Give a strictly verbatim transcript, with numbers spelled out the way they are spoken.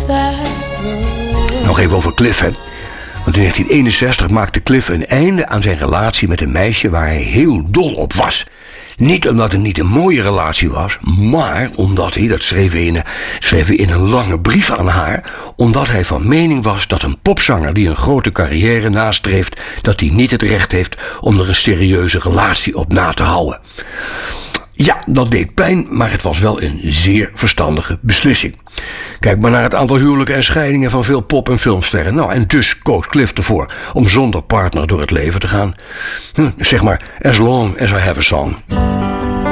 Nog even over Cliff, hè. Want in negentien eenenzestig maakte Cliff een einde aan zijn relatie met een meisje waar hij heel dol op was. Niet omdat het niet een mooie relatie was, maar omdat hij, dat schreef hij, in een, schreef hij in een lange brief aan haar, omdat hij van mening was dat een popzanger die een grote carrière nastreeft, dat hij niet het recht heeft om er een serieuze relatie op na te houden. Ja, dat deed pijn, maar het was wel een zeer verstandige beslissing. Kijk maar naar het aantal huwelijken en scheidingen van veel pop- en filmsterren. Nou, en dus koos Cliff ervoor om zonder partner door het leven te gaan. Hm, zeg maar, as long as I have a song.